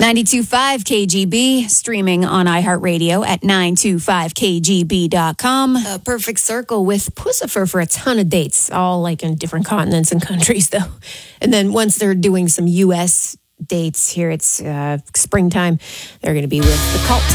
92.5 KGB, streaming on iHeartRadio at 925kgb.com. A perfect circle with Puscifer for a ton of dates, all like in different continents and countries, though. And then once they're doing some U.S. dates here, it's springtime, they're going to be with The Cult.